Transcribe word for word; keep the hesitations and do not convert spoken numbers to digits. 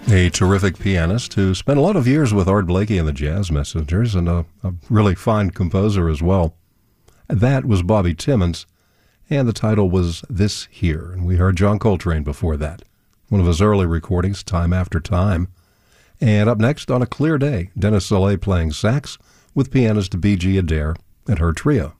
A terrific pianist who spent a lot of years with Art Blakey and the Jazz Messengers, and a, a really fine composer as well. That was Bobby Timmons, and the title was This Here. And we heard John Coltrane before that, one of his early recordings, Time After Time. And up next, On a Clear Day, Dennis Saleh playing sax with pianist B G Adair and her trio.